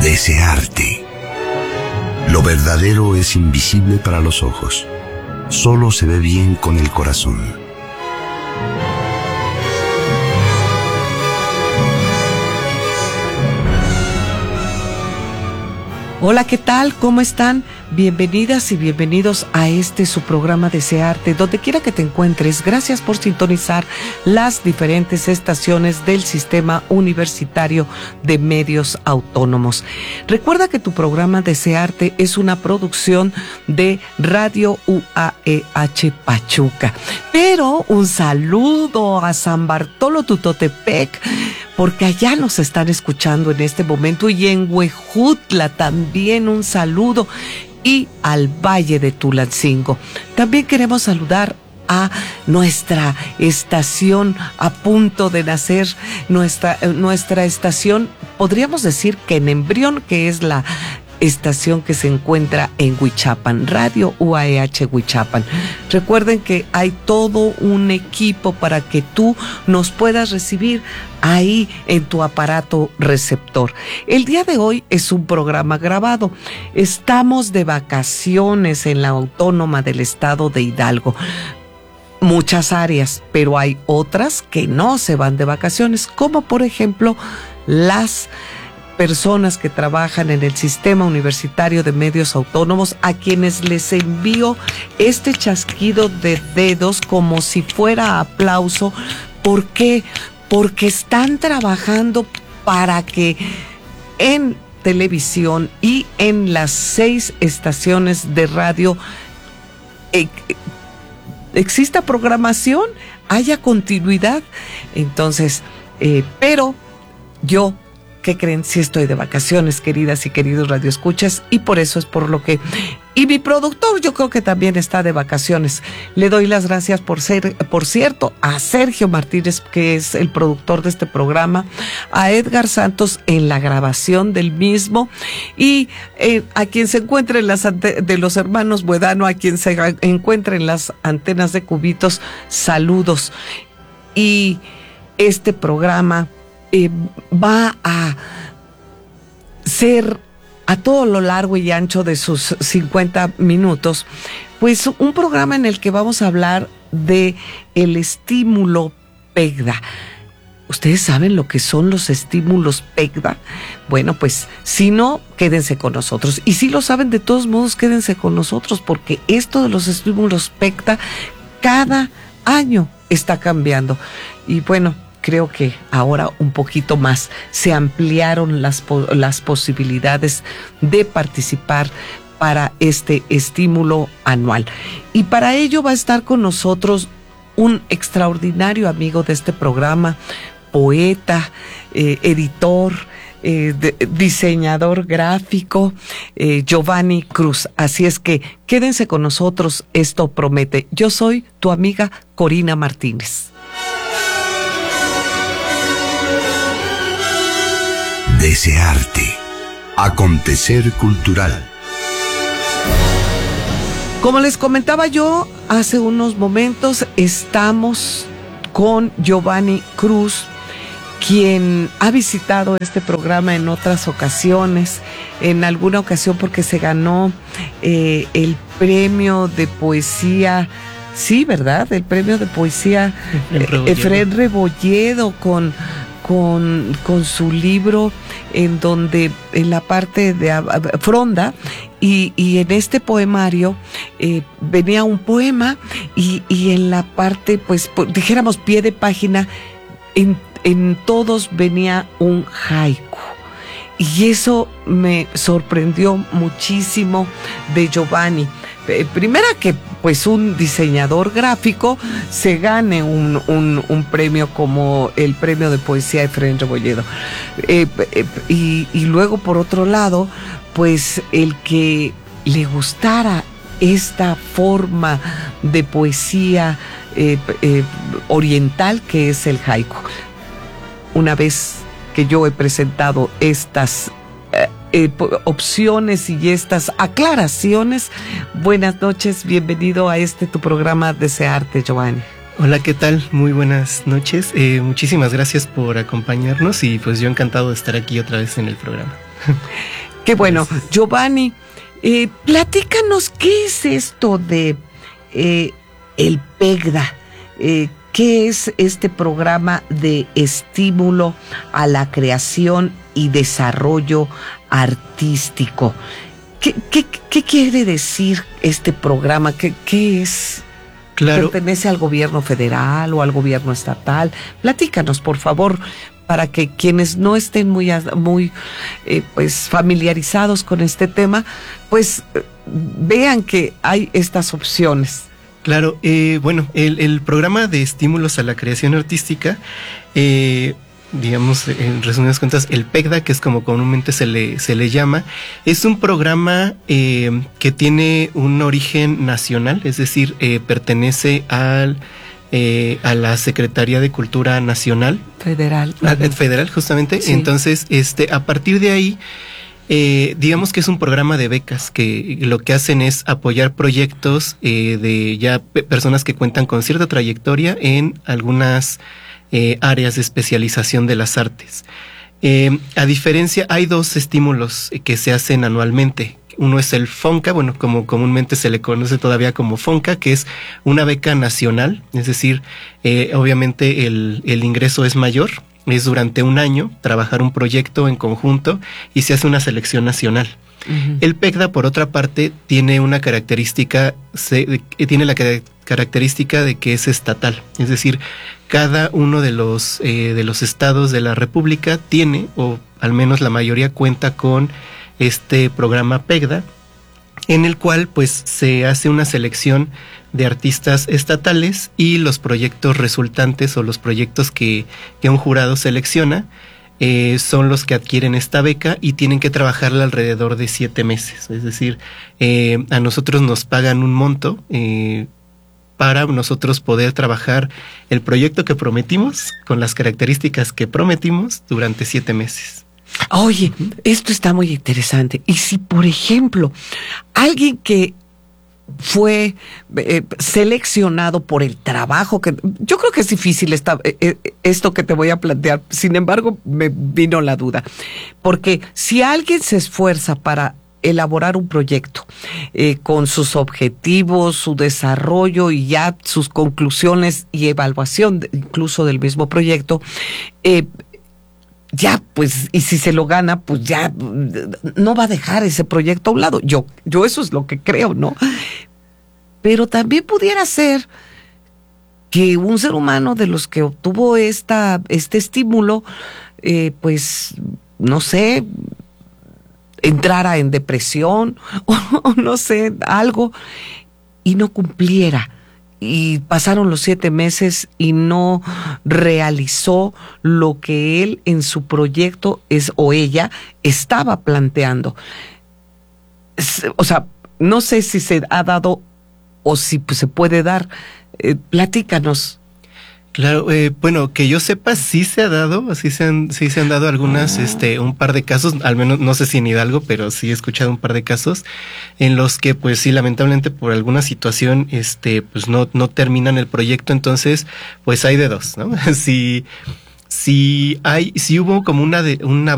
Desearte. Lo verdadero es invisible para los ojos. Solo se ve bien con el corazón. Hola, ¿qué tal? ¿Cómo están? Bienvenidas y bienvenidos a su programa Desearte. Donde quiera que te encuentres, gracias por sintonizar las diferentes estaciones del Sistema Universitario de Medios Autónomos. Recuerda que tu programa Desearte es una producción de Radio UAEH Pachuca. Pero un saludo a San Bartolo Tutotepec, porque allá nos están escuchando en este momento, y en Huejutla también un saludo, y al Valle de Tulancingo. También queremos saludar a nuestra estación a punto de nacer, nuestra estación, podríamos decir que en embrión, que es la estación que se encuentra en Huichapan, Radio UAEH Huichapan. Recuerden que hay todo un equipo para que tú nos puedas recibir ahí en tu aparato receptor. El día de hoy es un programa grabado. Estamos de vacaciones en la Autónoma del Estado de Hidalgo. Muchas áreas, pero hay otras que no se van de vacaciones, como por ejemplo las personas que trabajan en el Sistema Universitario de Medios Autónomos, a quienes les envío este chasquido de dedos como si fuera aplauso. ¿Por qué? Porque están trabajando para que en televisión y en las 6 estaciones de radio exista programación, haya continuidad. Entonces, pero yo, ¿qué creen? Sí estoy de vacaciones, queridas y queridos radioescuchas, y por eso es por lo que... Y mi productor yo creo que también está de vacaciones. Le doy las gracias por cierto, a Sergio Martínez, que es el productor de este programa, a Edgar Santos en la grabación del mismo, y a quien se encuentre en las de los hermanos Buedano, a quien se encuentre en las antenas de Cubitos, saludos. Y este programa va a ser, a todo lo largo y ancho de sus 50 minutos, pues un programa en el que vamos a hablar de el estímulo PECDA. ¿Ustedes saben lo que son los estímulos PECDA? Bueno, pues si no, quédense con nosotros. Y si lo saben, de todos modos, quédense con nosotros, porque esto de los estímulos PECDA cada año está cambiando. Y bueno, creo que ahora un poquito más se ampliaron las posibilidades de participar para este estímulo anual. Y para ello va a estar con nosotros un extraordinario amigo de este programa, poeta, editor, diseñador gráfico, Giovanni Cruz. Así es que quédense con nosotros, esto promete. Yo soy tu amiga Corina Martínez. Desearte. Acontecer cultural. Como les comentaba yo hace unos momentos, estamos con Giovanni Cruz, quien ha visitado este programa en otras ocasiones, en alguna ocasión porque se ganó el premio de poesía. Sí, ¿verdad? El premio de poesía Efrén Rebolledo con su libro, en donde en la parte de Fronda, y en este poemario venía un poema, y en la parte, pues dijéramos pie de página, en todos venía un haiku. Y eso me sorprendió muchísimo de Giovanni. Primera, que pues un diseñador gráfico se gane un premio como el premio de poesía de Efrén Rebolledo. Y luego, por otro lado, pues el que le gustara esta forma de poesía oriental que es el haiku. Una vez que yo he presentado estas opciones y estas aclaraciones, buenas noches, bienvenido a tu programa Desearte, Giovanni. Hola, ¿qué tal? Muy buenas noches, muchísimas gracias por acompañarnos, y pues yo encantado de estar aquí otra vez en el programa. Qué bueno. Giovanni, platícanos, ¿qué es esto de el PEGDA? ¿Qué es este programa de estímulo a la creación y desarrollo artístico? ¿Qué quiere decir este programa? ¿Qué es? Claro. ¿Pertenece al gobierno federal o al gobierno estatal? Platícanos, por favor, para que quienes no estén muy pues familiarizados con este tema, pues vean que hay estas opciones. Claro, bueno, el programa de estímulos a la creación artística, digamos, en resumidas cuentas, el PEGDA, que es como comúnmente se le llama, es un programa que tiene un origen nacional, es decir, pertenece a la Secretaría de Cultura Nacional. Federal. Federal, justamente. Sí. Entonces, a partir de ahí, digamos que es un programa de becas que lo que hacen es apoyar proyectos de ya personas que cuentan con cierta trayectoria en algunas áreas de especialización de las artes. A diferencia, hay dos estímulos que se hacen anualmente. Uno es el FONCA, bueno, como comúnmente se le conoce todavía como FONCA, que es una beca nacional, es decir, obviamente el ingreso es mayor. Es durante un año trabajar un proyecto en conjunto y se hace una selección nacional. Uh-huh. El PEGDA, por otra parte, tiene una característica, tiene la característica de que es estatal. Es decir, cada uno de los estados de la República tiene, o al menos la mayoría cuenta con este programa PEGDA, en el cual pues se hace una selección de artistas estatales y los proyectos resultantes o los proyectos que un jurado selecciona son los que adquieren esta beca y tienen que trabajarla alrededor de 7 meses. Es decir, a nosotros nos pagan un monto para nosotros poder trabajar el proyecto que prometimos con las características que prometimos durante 7 meses. Oye, esto está muy interesante. Y si, por ejemplo, alguien que fue seleccionado por el trabajo, que yo creo que es difícil esto que te voy a plantear, sin embargo me vino la duda, porque si alguien se esfuerza para elaborar un proyecto con sus objetivos, su desarrollo y ya sus conclusiones y evaluación incluso del mismo proyecto, ya, pues, y si se lo gana, pues ya no va a dejar ese proyecto a un lado. Yo eso es lo que creo, ¿no? Pero también pudiera ser que un ser humano de los que obtuvo este estímulo, pues, no sé, entrara en depresión o no sé, algo, y no cumpliera. Y pasaron los 7 meses y no realizó lo que él en su proyecto o ella estaba planteando. O sea, no sé si se ha dado o si pues, se puede dar. Platícanos. Claro, bueno, que yo sepa, sí se ha dado, sí se han dado algunas, un par de casos, al menos no sé si en Hidalgo, pero sí he escuchado un par de casos en los que, pues sí, lamentablemente por alguna situación, pues no terminan el proyecto, entonces, pues hay de dos, ¿no? Si hubo como una